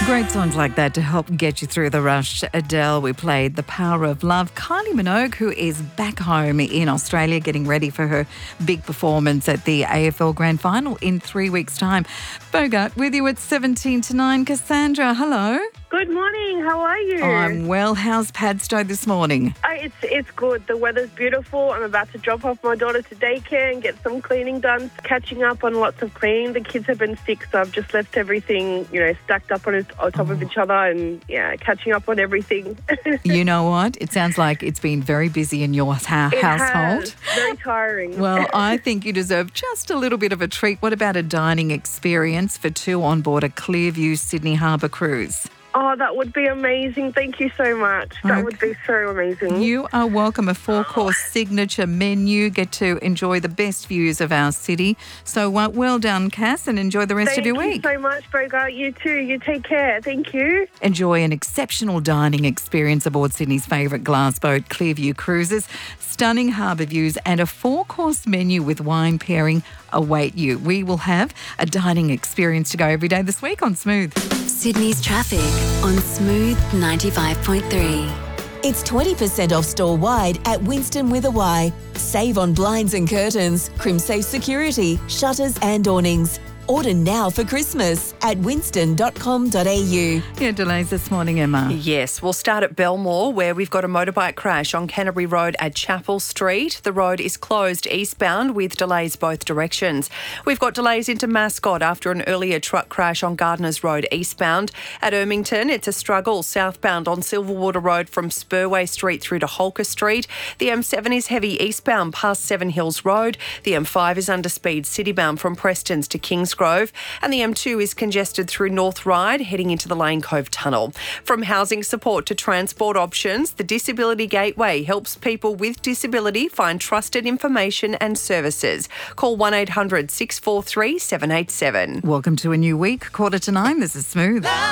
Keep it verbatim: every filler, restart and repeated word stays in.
Great songs like that to help get you through the rush. Adele, we played The Power of Love. Kylie Minogue, who is back home in Australia getting ready for her big performance at the A F L Grand Final in three weeks' time. Bogart with you at seventeen to nine. Cassandra, hello. Good morning. How are you? I'm well. How's Padstow this morning? Uh, it's it's good. The weather's beautiful. I'm about to drop off my daughter to daycare and get some cleaning done. Catching up on lots of cleaning. The kids have been sick, so I've just left everything, you know, stacked up on, on top of each other and, yeah, catching up on everything. You know what? It sounds like it's been very busy in your ha- it household. Has. Very tiring. Well, I think you deserve just a little bit of a treat. What about a dining experience for two on board a Clearview Sydney Harbour cruise? Oh, that would be amazing. Thank you so much. That Okay. would be so amazing. You are welcome. A four-course signature menu. Get to enjoy the best views of our city. So uh, well done, Cass, and enjoy the rest Thank of your you week. so much, Bogart. You too. You take care. Thank you. Enjoy an exceptional dining experience aboard Sydney's favourite glass boat, Clearview Cruises. Stunning harbour views and a four-course menu with wine pairing await you. We will have a dining experience to go every day this week on Smooth. Sydney's traffic on Smooth ninety-five point three. It's twenty percent off store-wide at Winston with a Y. Save on blinds and curtains, Crimsafe security, shutters and awnings. Order now for Christmas at winston dot com dot a u. Yeah, delays this morning, Emma. Yes, we'll start at Belmore, where we've got a motorbike crash on Canterbury Road at Chapel Street. The road is closed eastbound with delays both directions. We've got delays into Mascot after an earlier truck crash on Gardeners Road eastbound. At Ermington, it's a struggle southbound on Silverwater Road from Spurway Street through to Holker Street. The M seven is heavy eastbound past Seven Hills Road. The M five is under speed citybound from Prestons to Kings Grove, and the M two is congested through North Ryde heading into the Lane Cove Tunnel. From housing support to transport options, the Disability Gateway helps people with disability find trusted information and services. Call one eight hundred six four three seven eight seven. Welcome to a new week, quarter to nine. This is Smooth.